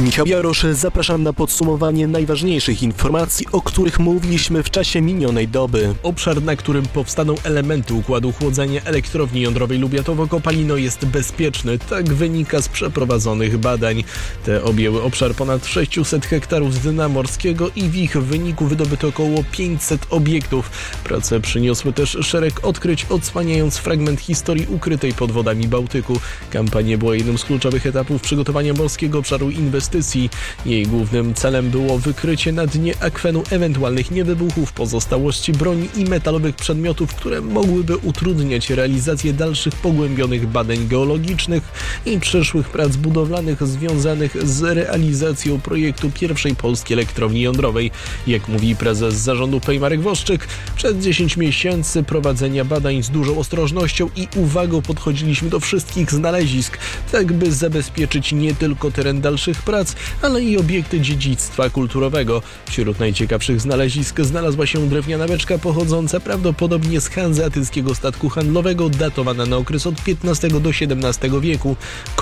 Michał Jarosz, zapraszam na podsumowanie najważniejszych informacji, o których mówiliśmy w czasie minionej doby. Obszar, na którym powstaną elementy układu chłodzenia elektrowni jądrowej Lubiatowo-Kopalino jest bezpieczny, tak wynika z przeprowadzonych badań. Te objęły obszar ponad 600 hektarów z dna morskiego i w ich wyniku wydobyto około 500 obiektów. Prace przyniosły też szereg odkryć, odsłaniając fragment historii ukrytej pod wodami Bałtyku. Kampania była jednym z kluczowych etapów przygotowania morskiego obszaru inwestycji. Jej głównym celem było wykrycie na dnie akwenu ewentualnych niewybuchów, pozostałości broni i metalowych przedmiotów, które mogłyby utrudniać realizację dalszych pogłębionych badań geologicznych i przyszłych prac budowlanych związanych z realizacją projektu pierwszej polskiej elektrowni jądrowej. Jak mówi prezes zarządu PEI Marek Woszczyk, przez 10 miesięcy prowadzenia badań z dużą ostrożnością i uwagą podchodziliśmy do wszystkich znalezisk, tak by zabezpieczyć nie tylko teren dalszych prac, ale i obiekty dziedzictwa kulturowego. Wśród najciekawszych znalezisk znalazła się drewniana beczka pochodząca prawdopodobnie z hanzeatyckiego statku handlowego, datowana na okres od XV do XVII wieku.